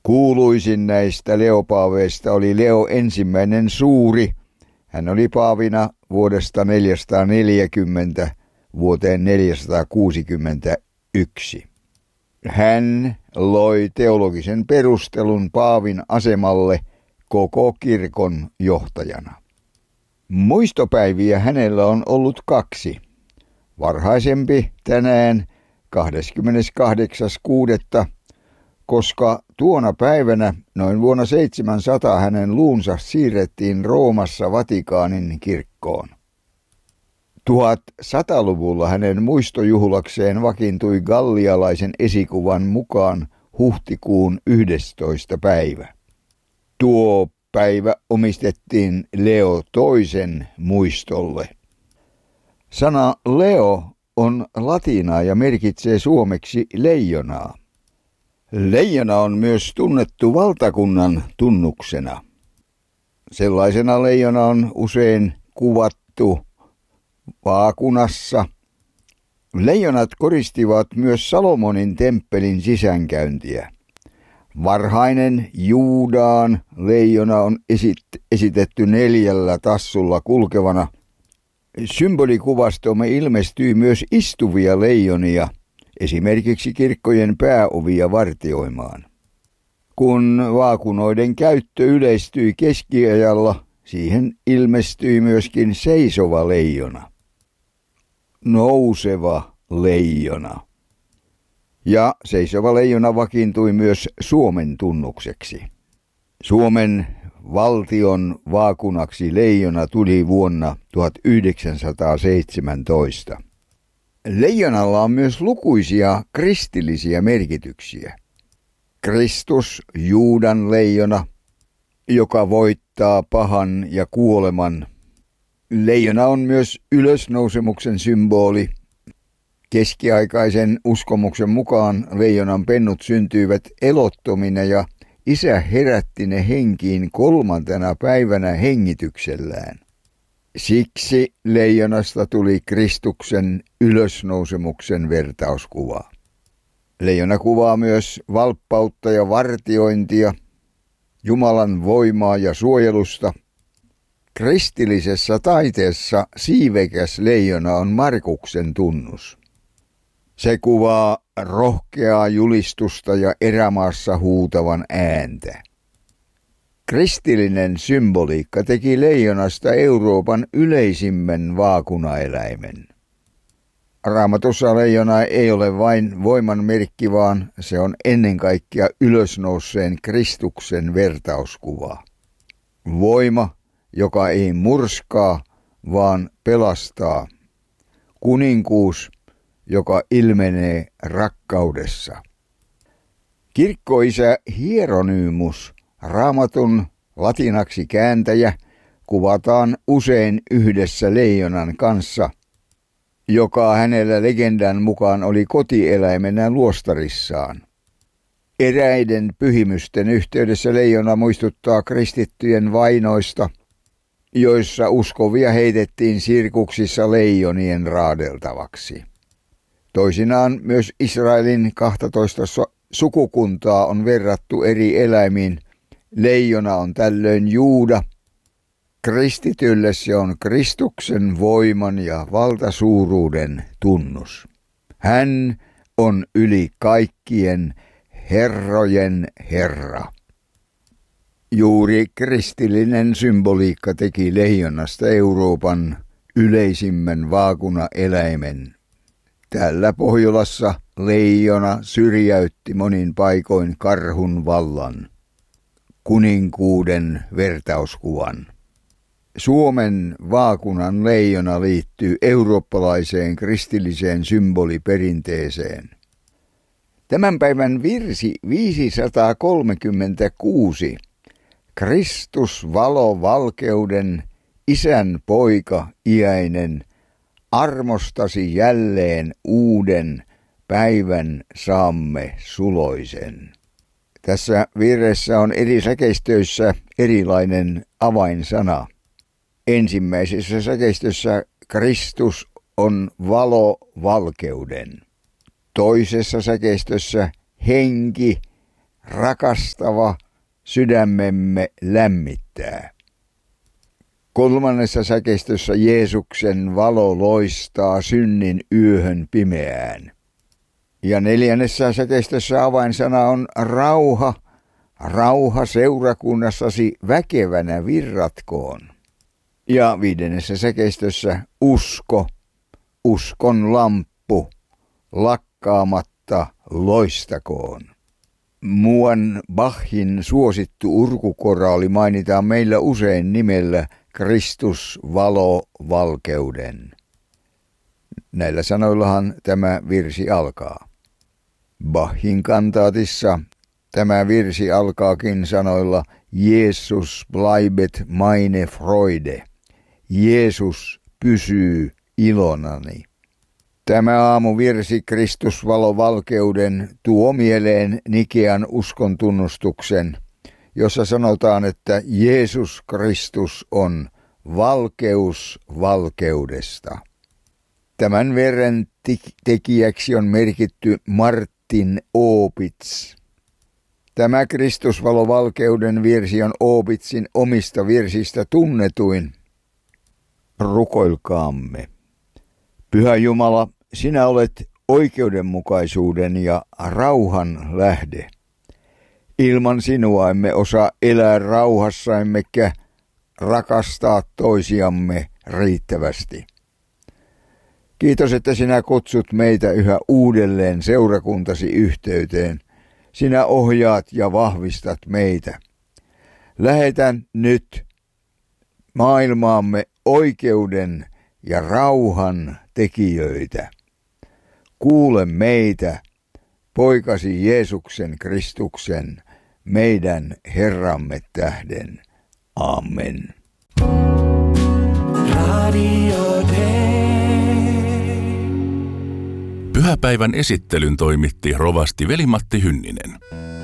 Kuuluisin näistä Leopaaveista oli Leo ensimmäinen Suuri. Hän oli paavina vuodesta 440 vuoteen 461. Hän loi teologisen perustelun paavin asemalle koko kirkon johtajana. Muistopäiviä hänellä on ollut 2. Varhaisempi tänään 28.6., koska tuona päivänä noin vuonna 700 hänen luunsa siirrettiin Roomassa Vatikaanin kirkkoon. 1100-luvulla hänen muistojuhlakseen vakiintui gallialaisen esikuvan mukaan huhtikuun 11. päivä. Tuo päivä omistettiin Leo toisen muistolle. Sana Leo on latinaa ja merkitsee suomeksi leijonaa. Leijona on myös tunnettu valtakunnan tunnuksena. Sellaisena leijona on usein kuvattu vaakunassa. Leijonat koristivat myös Salomonin temppelin sisäänkäyntiä. Varhainen Juudaan leijona on esitetty 4 tassulla kulkevana. Symbolikuvastoomme ilmestyi myös istuvia leijonia, esimerkiksi kirkkojen pääovia vartioimaan. Kun vaakunoiden käyttö yleistyi keskiajalla, siihen ilmestyi myöskin seisova leijona, nouseva leijona. Ja seisova leijona vakiintui myös Suomen tunnukseksi. Suomen valtion vaakunaksi leijona tuli vuonna 1917. Leijonalla on myös lukuisia kristillisiä merkityksiä. Kristus, Juudan leijona, joka voittaa pahan ja kuoleman. Leijona on myös ylösnousemuksen symboli. Keskiaikaisen uskomuksen mukaan leijonan pennut syntyivät elottomina ja Isä herätti ne henkiin 3. päivänä hengityksellään. Siksi leijonasta tuli Kristuksen ylösnousemuksen vertauskuva. Leijona kuvaa myös valppautta ja vartiointia, Jumalan voimaa ja suojelusta. Kristillisessä taiteessa siivekäs leijona on Markuksen tunnus. Se kuvaa rohkeaa julistusta ja erämaassa huutavan ääntä. Kristillinen symboliikka teki leijonasta Euroopan yleisimmän vaakunaeläimen. Raamatussa leijona ei ole vain voiman merkki, vaan se on ennen kaikkea ylösnouseen Kristuksen vertauskuva. Voima, joka ei murskaa, vaan pelastaa. Kuninkuus, joka ilmenee rakkaudessa. Kirkkoisä Hieronymus, Raamatun latinaksi kääntäjä, kuvataan usein yhdessä leijonan kanssa, joka hänellä legendan mukaan oli kotieläimenä luostarissaan. Eräiden pyhimysten yhteydessä leijona muistuttaa kristittyjen vainoista, joissa uskovia heitettiin sirkuksissa leijonien raadeltavaksi. Toisinaan myös Israelin 12 sukukuntaa on verrattu eri eläimiin. Leijona on tällöin Juuda. Kristitylle se on Kristuksen voiman ja valtasuuruuden tunnus. Hän on yli kaikkien herrojen Herra. Juuri kristillinen symboliikka teki leijonasta Euroopan yleisimmän vaakunaeläimen. Täällä Pohjolassa leijona syrjäytti monin paikoin karhun vallan, kuninkuuden vertauskuvan. Suomen vaakunan leijona liittyy eurooppalaiseen kristilliseen symboliperinteeseen. Tämän päivän virsi 536. Kristus valo valkeuden, Isän poika iäinen, armostasi jälleen uuden päivän saamme suloisen. Tässä virressä on eri säkeistöissä erilainen avainsana. Ensimmäisessä säkeistössä Kristus on valo valkeuden. Toisessa säkeistössä henki rakastava sydämemme lämmittää. 3. säkeistössä Jeesuksen valo loistaa synnin yöhön pimeään. Ja 4. säkeistössä avainsana on rauha. Rauha seurakunnassasi väkevänä virratkoon. Ja 5. säkeistössä usko, uskon lamppu, lakkaamatta loistakoon. Muuan Bachin suosittu urkukoraali mainitaan meillä usein nimellä Kristus valo valkeuden. Näillä sanoillahan tämä virsi alkaa. Bachin kantaatissa tämä virsi alkaakin sanoilla Jesus bleibet meine Freude. Jeesus pysyy ilonani. Tämä aamuvirsi Kristus valo valkeuden tuo mieleen Nikean uskontunnustuksen, jossa sanotaan, että Jeesus Kristus on valkeus valkeudesta. Tämän verran tekijäksi on merkitty Martin Opitz. Tämä Kristusvalo valkeuden virsi on Opitzin omista virsistä tunnetuin. Rukoilkaamme. Pyhä Jumala, sinä olet oikeudenmukaisuuden ja rauhan lähde. Ilman sinua emme osaa elää rauhassa emmekä rakastaa toisiamme riittävästi. Kiitos, että sinä kutsut meitä yhä uudelleen seurakuntasi yhteyteen. Sinä ohjaat ja vahvistat meitä. Lähetän nyt maailmaamme oikeuden ja rauhan tekijöitä. Kuule meitä, poikasi Jeesuksen Kristuksen, meidän Herramme tähden. Amen. Pyhäpäivän esittelyn toimitti rovasti Veli-Matti Hynninen.